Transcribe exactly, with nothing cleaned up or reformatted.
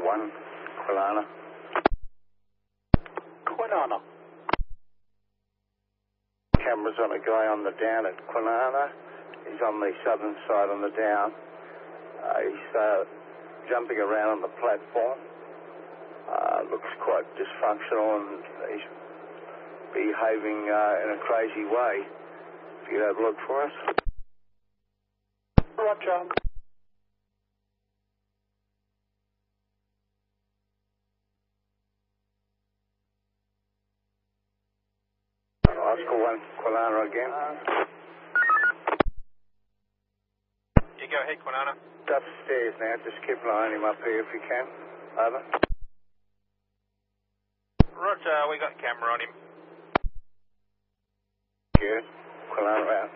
one, Quilana. Quinana. Cameras on a guy on the down at Quinana. He's on the southern side on the down. Uh, he's uh, jumping around on the platform. Uh, looks quite dysfunctional and he's behaving uh, in a crazy way. If you have a look for us. Roger. Oscar one, Quilana again. You go ahead, Quinana. Upstairs now, just keep an eye on him up here if you can. Over. Roger, we got camera on him. Good. Quilana out.